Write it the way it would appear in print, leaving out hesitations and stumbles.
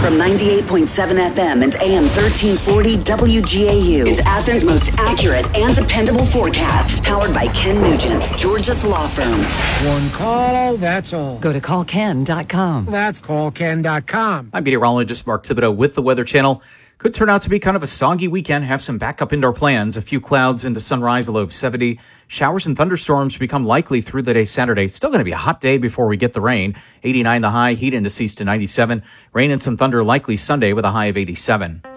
From 98.7 FM and AM 1340 WGAU. It's Athens' most accurate and dependable forecast. Powered by Ken Nugent, Georgia's law firm. One call, that's all. Go to callken.com. That's callken.com. I'm meteorologist Mark Thibodeau with the Weather Channel. Could turn out to be kind of a soggy weekend. Have some backup indoor plans. A few clouds into sunrise, a low of 70. Showers and thunderstorms become likely through the day Saturday. Still going to be a hot day before we get the rain. 89 the high, heat indices to 97. Rain and some thunder likely Sunday with a high of 87.